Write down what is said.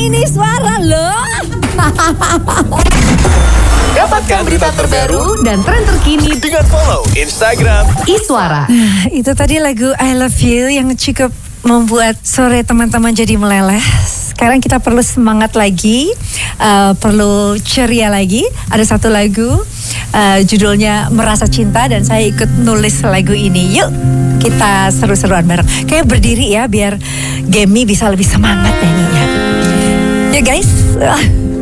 ini suara loh. Dapatkan berita terbaru dan tren terkini dengan follow Instagram Iswara. Nah, itu tadi lagu I Love You yang cukup membuat sore teman-teman jadi meleleh. Sekarang kita perlu semangat lagi, perlu ceria lagi. Ada satu lagu judulnya Merasa Cinta dan saya ikut nulis lagu ini. Yuk kita seru-seruan bareng. Kayak berdiri ya biar Gemi bisa lebih semangat nyanyinya. Ya guys.